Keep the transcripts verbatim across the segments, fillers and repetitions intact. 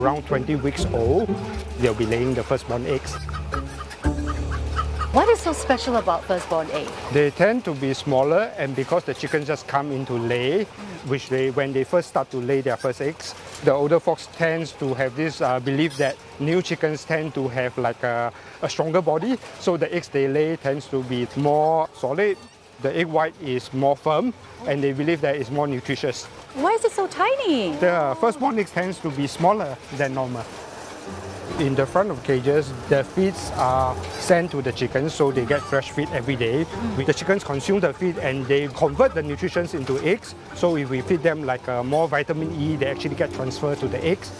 Around twenty weeks old, they'll be laying the firstborn eggs. What is so special about firstborn egg? They tend to be smaller, and because the chickens just come into lay, which they, when they first start to lay their first eggs, the older folks tends to have this uh, belief that new chickens tend to have like a, a stronger body, so the eggs they lay tends to be more solid. The egg white is more firm, and they believe that it's more nutritious. Why is it so tiny? The firstborn eggs tends to be smaller than normal. In the front of cages, the feeds are sent to the chickens, so they get fresh feed every day. Mm. The chickens consume the feed and they convert the nutrition into eggs. So if we feed them like uh, more vitamin E, they actually get transferred to the eggs.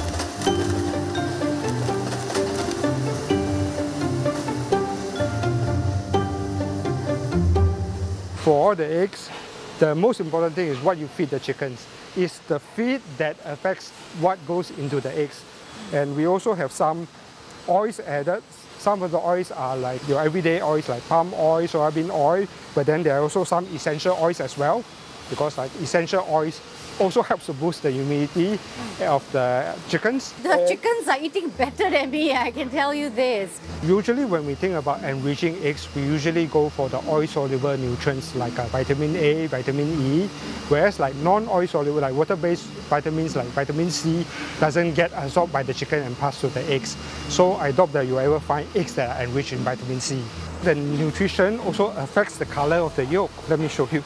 For the eggs, the most important thing is what you feed the chickens. It's the feed that affects what goes into the eggs. And we also have some oils added. Some of the oils are like your everyday oils like palm oil, soybean oil, but then there are also some essential oils as well, because like essential oils also helps to boost the immunity of the chickens. The chickens are eating better than me, I can tell you this. Usually when we think about enriching eggs, we usually go for the oil-soluble nutrients like uh, vitamin A, vitamin E, whereas like non-oil soluble, like water-based vitamins like vitamin C doesn't get absorbed by the chicken and passed to the eggs. So I doubt that you ever find eggs that are enriched in vitamin C. The nutrition also affects the color of the yolk. Let me show you.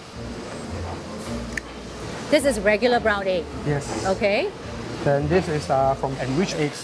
This is regular brown egg? Yes. Okay. Then this is uh, from enriched eggs.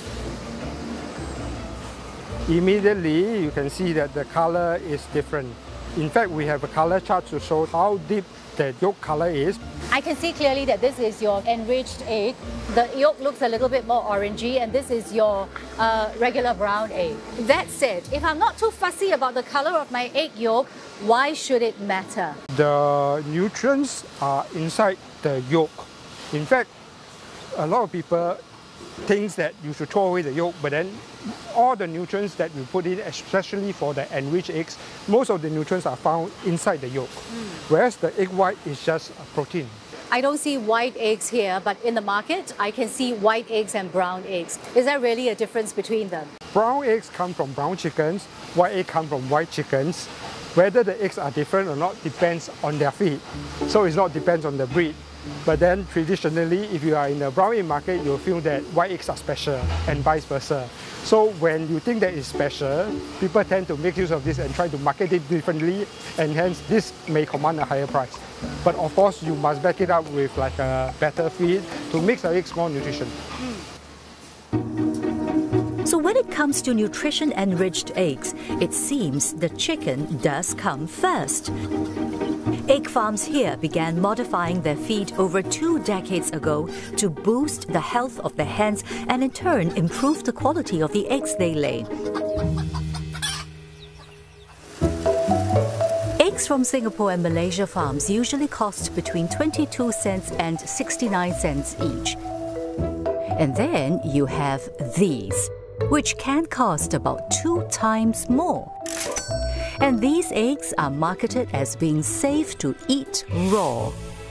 Immediately you can see that the color is different. In fact, we have a color chart to show how deep the yolk color is. I can see clearly that this is your enriched egg. The yolk looks a little bit more orangey, and this is your uh, regular brown egg. That said, if I'm not too fussy about the color of my egg yolk, why should it matter? The nutrients are inside the yolk. In fact, a lot of people think that you should throw away the yolk, but then all the nutrients that you put in, especially for the enriched eggs, most of the nutrients are found inside the yolk, mm. whereas the egg white is just a protein. I don't see white eggs here, but in the market, I can see white eggs and brown eggs. Is there really a difference between them? Brown eggs come from brown chickens, white eggs come from white chickens. Whether the eggs are different or not depends on their feed. So it's not depends on the breed. But then traditionally, if you are in the brown egg market, you'll feel that white eggs are special and vice versa. So when you think that it's special, people tend to make use of this and try to market it differently, and hence this may command a higher price. But of course, you must back it up with like a better feed to make the eggs more nutrition. So when it comes to nutrition-enriched eggs, it seems the chicken does come first. Egg farms here began modifying their feed over two decades ago to boost the health of the hens and in turn improve the quality of the eggs they lay. Eggs from Singapore and Malaysia farms usually cost between twenty-two cents and sixty-nine cents each. And then you have these, which can cost about two times more. And these eggs are marketed as being safe to eat raw.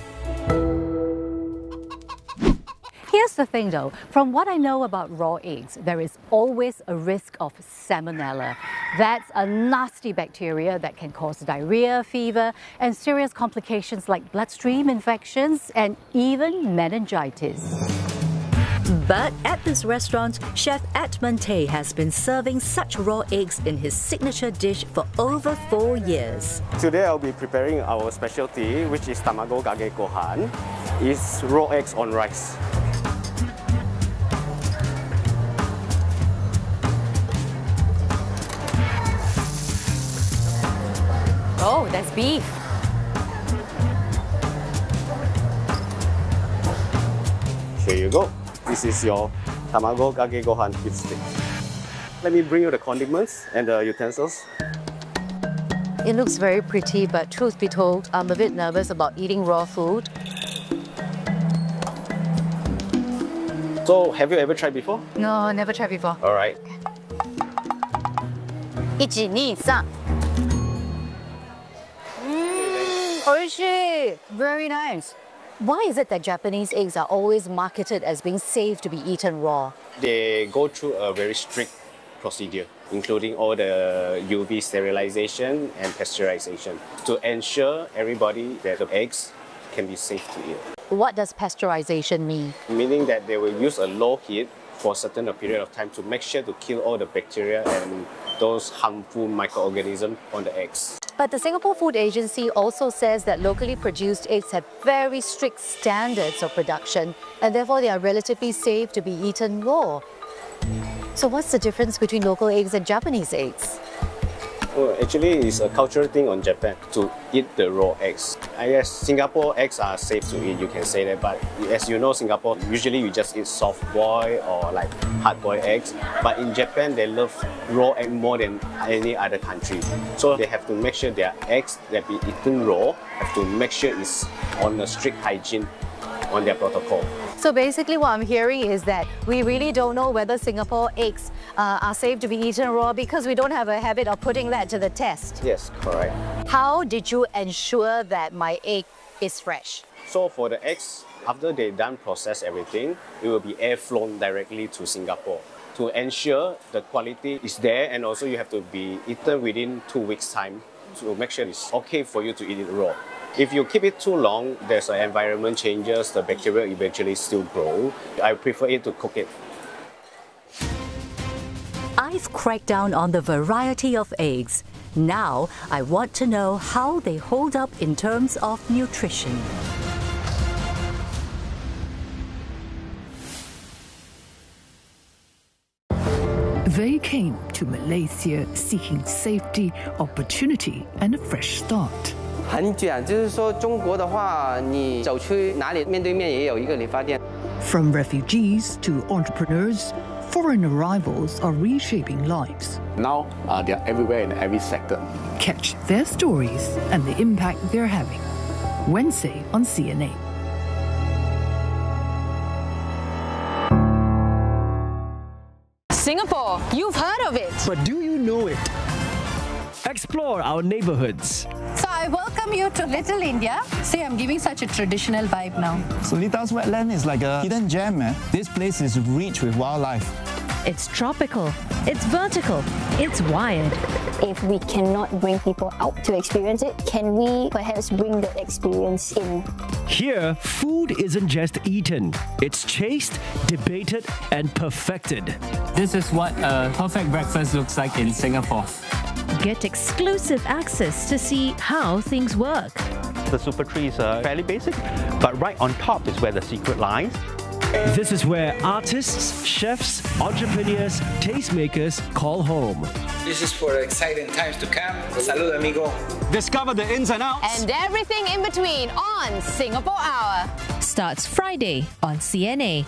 Here's the thing though, from what I know about raw eggs, there is always a risk of salmonella. That's a nasty bacteria that can cause diarrhea, fever, and serious complications like bloodstream infections and even meningitis. But at this restaurant, Chef Edmund Tay has been serving such raw eggs in his signature dish for over four years. Today I'll be preparing our specialty, which is tamago kage gohan. It's raw eggs on rice. Oh, that's beef. Here you go. This is your tamago kage gohan beef stick. Let me bring you the condiments and the utensils. It looks very pretty, but truth be told, I'm a bit nervous about eating raw food. So, have you ever tried before? No, never tried before. All right. one, two, three. Mmm, oishi! Very nice. Why is it that Japanese eggs are always marketed as being safe to be eaten raw? They go through a very strict procedure, including all the U V sterilization and pasteurization, to ensure everybody that the eggs can be safe to eat. What does pasteurization mean? Meaning that they will use a low heat for a certain period of time to make sure to kill all the bacteria and those harmful microorganisms on the eggs. But the Singapore Food Agency also says that locally produced eggs have very strict standards of production and therefore they are relatively safe to be eaten raw. So what's the difference between local eggs and Japanese eggs? Well, actually, it's a cultural thing on Japan to eat the raw eggs. I guess Singapore eggs are safe to eat, you can say that, but as you know, Singapore, usually you just eat soft boiled or like hard boiled eggs. But in Japan, they love raw egg more than any other country. So they have to make sure their eggs that be eaten raw, have to make sure it's on a strict hygiene on their protocol. So basically what I'm hearing is that we really don't know whether Singapore eggs uh, are safe to be eaten raw because we don't have a habit of putting that to the test. Yes, correct. How did you ensure that my egg is fresh? So for the eggs, after they done process everything, it will be air flown directly to Singapore to ensure the quality is there, and also you have to be eaten within two weeks time to make sure it's okay for you to eat it raw. If you keep it too long, there's an environment changes, the bacteria eventually still grow. I prefer it to cook it. I've cracked down on the variety of eggs. Now I want to know how they hold up in terms of nutrition. They came to Malaysia seeking safety, opportunity, and a fresh start. 很卷，就是说中国的话，你走去哪里面对面也有一个理发店。 From refugees to entrepreneurs, foreign arrivals are reshaping lives. Now uh, they are everywhere in every sector. Catch their stories and the impact they're having. Wednesday on C N A. Singapore, you've heard of it. But do you know it? Explore our neighborhoods. So I welcome you to Little India. See, I'm giving such a traditional vibe now. Solita's wetland is like a hidden gem, man. This place is rich with wildlife. It's tropical, it's vertical, it's wired. If we cannot bring people out to experience it, can we perhaps bring the experience in? Here, food isn't just eaten, it's chased, debated, and perfected. This is what a perfect breakfast looks like in Singapore. Get exclusive access to see how things work. The super tree is uh, fairly basic, but right on top is where the secret lies. This is where artists, chefs, entrepreneurs, tastemakers call home. This is for exciting times to come. Salud, amigo. Discover the ins and outs. And everything in between on Singapore Hour. Starts Friday on C N A.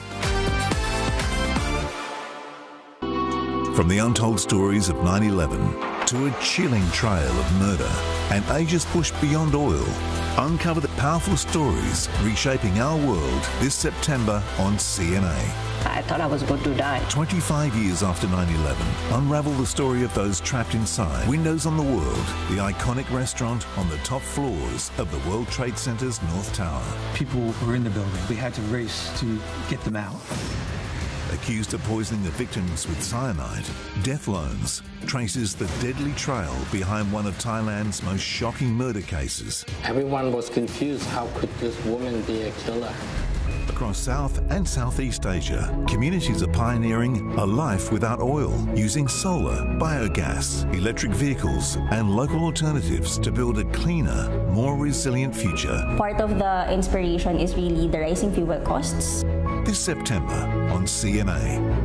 From the untold stories of nine eleven to a chilling trail of murder and ages pushed beyond oil, uncover the powerful stories reshaping our world this September on C N A. I thought I was going to die. twenty-five years after nine eleven, unravel the story of those trapped inside Windows on the World, the iconic restaurant on the top floors of the World Trade Center's North Tower. People were in the building. We had to race to get them out. Accused of poisoning the victims with cyanide, Death Loans traces the deadly trail behind one of Thailand's most shocking murder cases. Everyone was confused. How could this woman be a killer? Across South and Southeast Asia, communities are pioneering a life without oil, using solar, biogas, electric vehicles, and local alternatives to build a cleaner, more resilient future. Part of the inspiration is really the rising fuel costs. This September on C N A.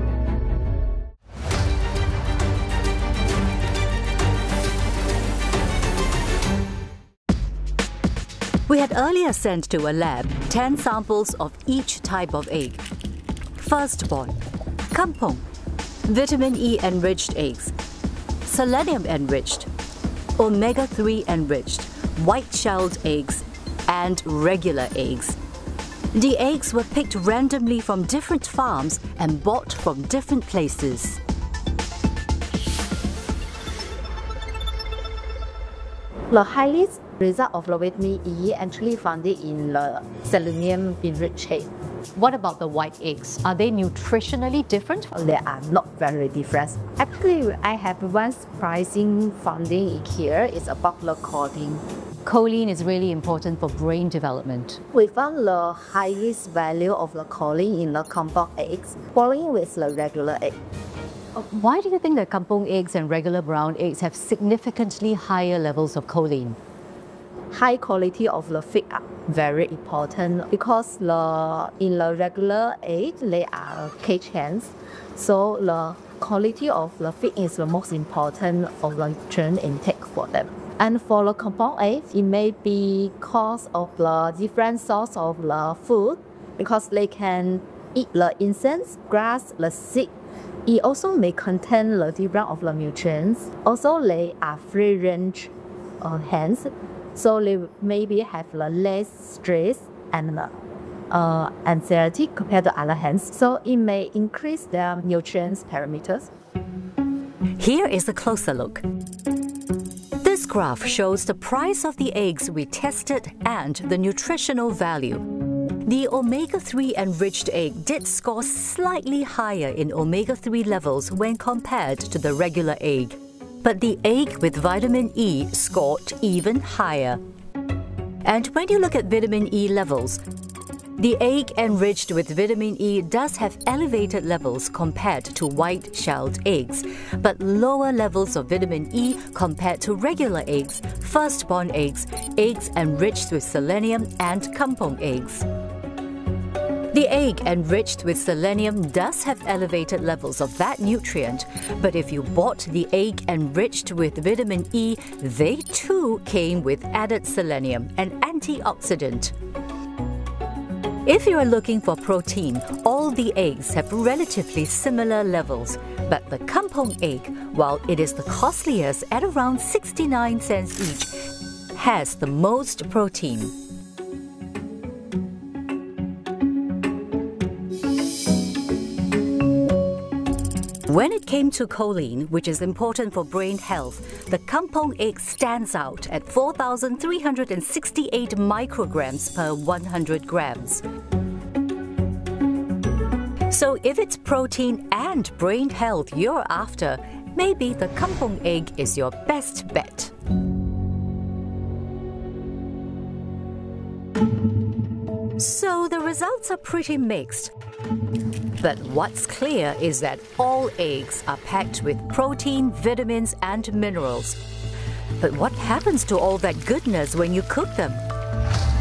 We had earlier sent to a lab ten samples of each type of egg. Firstborn, kampong, vitamin E enriched eggs, selenium enriched, omega three enriched, white-shelled eggs, and regular eggs. The eggs were picked randomly from different farms and bought from different places. The highly Result of the vitamin E actually found it in the selenium enriched egg. What about the white eggs? Are they nutritionally different? They are not very different. Actually, I have one surprising finding here. It's about the choline. Choline is really important for brain development. We found the highest value of the choline in the compound eggs, following with the regular egg. Why do you think that kampung eggs and regular brown eggs have significantly higher levels of choline? High quality of the feed are very important because the in the regular egg they are cage hens, so the quality of the feed is the most important for the nutrient intake for them. And for the compound eggs, it may be cause of the different source of the food because they can eat the insects, grass, the seed. It also may contain the different of the nutrients. Also, they are free range uh, hens. So they maybe have the less stress and uh, anxiety compared to other hens. So it may increase their nutrients parameters. Here is a closer look. This graph shows the price of the eggs we tested and the nutritional value. The omega three enriched egg did score slightly higher in omega three levels when compared to the regular egg. But the egg with vitamin E scored even higher. And when you look at vitamin E levels, the egg enriched with vitamin E does have elevated levels compared to white-shelled eggs, but lower levels of vitamin E compared to regular eggs, firstborn eggs, eggs enriched with selenium, and kampung eggs. The egg enriched with selenium does have elevated levels of that nutrient, but if you bought the egg enriched with vitamin E, they too came with added selenium, an antioxidant. If you are looking for protein, all the eggs have relatively similar levels, but the kampung egg, while it is the costliest at around sixty-nine cents each, has the most protein. When it came to choline, which is important for brain health, the kampung egg stands out at four thousand three hundred sixty-eight micrograms per one hundred grams. So if it's protein and brain health you're after, maybe the kampung egg is your best bet. So the results are pretty mixed. But what's clear is that all eggs are packed with protein, vitamins, and minerals. But what happens to all that goodness when you cook them?